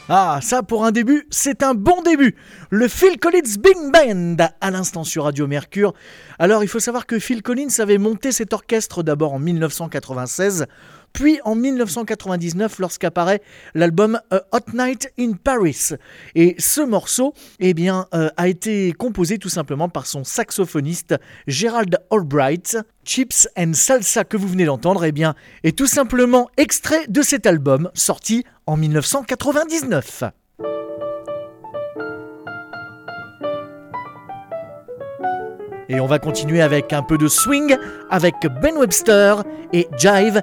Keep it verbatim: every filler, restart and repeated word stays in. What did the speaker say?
Ah, ça pour un début, c'est un bon début. Le Phil Collins Big Band, à l'instant sur Radio Mercure. Alors il faut savoir que Phil Collins avait monté cet orchestre d'abord en dix-neuf cent quatre-vingt-seize, puis en dix-neuf cent quatre-vingt-dix-neuf lorsqu'apparaît l'album A Hot Night in Paris. Et ce morceau eh bien, euh, a été composé tout simplement par son saxophoniste Gerald Albright. Chips and Salsa que vous venez d'entendre eh bien, est tout simplement extrait de cet album sorti en dix-neuf cent quatre-vingt-dix-neuf. Et on va continuer avec un peu de swing avec Ben Webster et Jive